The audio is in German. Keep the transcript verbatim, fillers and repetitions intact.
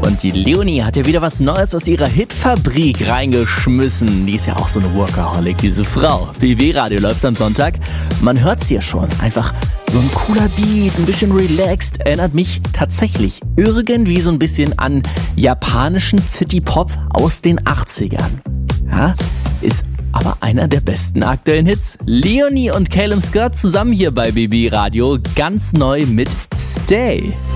Und die Leonie hat ja wieder was Neues aus ihrer Hitfabrik reingeschmissen. Die ist ja auch so eine Workaholic, diese Frau. B B Radio läuft am Sonntag. Man hört's hier schon. Einfach so ein cooler Beat, ein bisschen relaxed. Erinnert mich tatsächlich irgendwie so ein bisschen an japanischen City-Pop aus den achtzigern. Ja, ist aber einer der besten aktuellen Hits. Leonie und Calum Scott zusammen hier bei B B Radio. Ganz neu mit Stay.